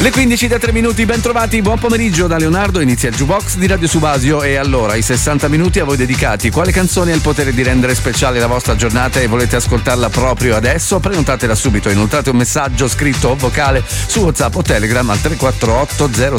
Le 15 da 3 minuti, ben trovati, buon pomeriggio da Leonardo, inizia il Jukebox di Radio Subasio e allora i 60 minuti a voi dedicati. Quale canzone ha il potere di rendere speciale la vostra giornata e volete ascoltarla proprio adesso? Prenotatela subito, inoltrate un messaggio scritto o vocale su WhatsApp o Telegram al 348